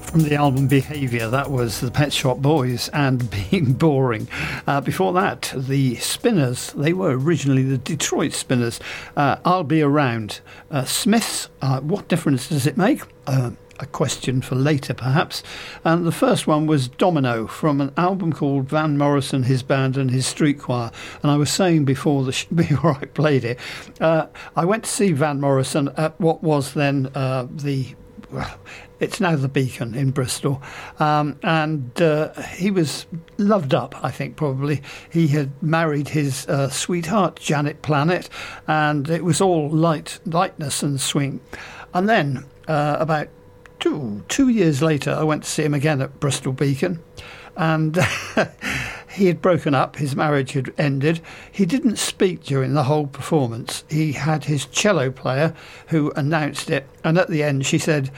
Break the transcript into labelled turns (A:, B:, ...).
A: From the album Behaviour, that was the Pet Shop Boys and Being Boring. Before that, the Spinners. They were originally the Detroit Spinners. I'll Be Around. Smiths, what difference does it make? A question for later, perhaps. And the first one was Domino from an album called Van Morrison, His Band and His Street Choir. And I was saying before before I played it, I went to see Van Morrison at what was then it's now the Beacon in Bristol, and he was loved up, I think, probably. He had married his sweetheart, Janet Planet, and it was all lightness and swing. And then about two years later, I went to see him again at Bristol Beacon, and he had broken up, his marriage had ended. He didn't speak during the whole performance. He had his cello player who announced it, and at the end she said,